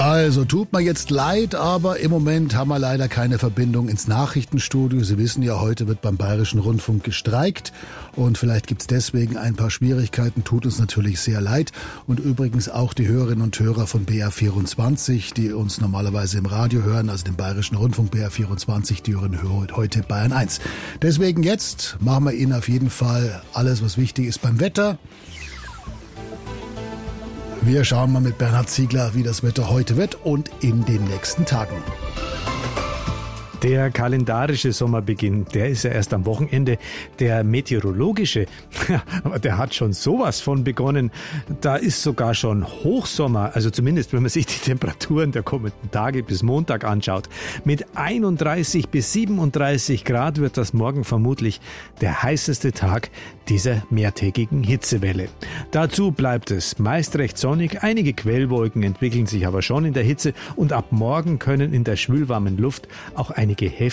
Also, tut mir jetzt leid, aber im Moment haben wir leider keine Verbindung ins Nachrichtenstudio. Sie wissen ja, heute wird beim Bayerischen Rundfunk gestreikt und vielleicht gibt's deswegen ein paar Schwierigkeiten. Tut uns natürlich sehr leid. Und übrigens auch die Hörerinnen und Hörer von BR24, die uns normalerweise im Radio hören, also den Bayerischen Rundfunk BR24, die hören heute Bayern 1. Deswegen jetzt machen wir Ihnen auf jeden Fall alles, was wichtig ist beim Wetter. Wir schauen mal mit Bernhard Ziegler, wie das Wetter heute wird und in den nächsten Tagen. Der kalendarische Sommerbeginn, der ist ja erst am Wochenende. Der meteorologische, der hat schon sowas von begonnen. Da ist sogar schon Hochsommer, also zumindest wenn man sich die Temperaturen der kommenden Tage bis Montag anschaut. Mit 31 bis 37 Grad wird das morgen vermutlich der heißeste Tag dieser mehrtägigen Hitzewelle. Dazu bleibt es meist recht sonnig, einige Quellwolken entwickeln sich aber schon in der Hitze und ab morgen können in der schwülwarmen Luft auch einige heftige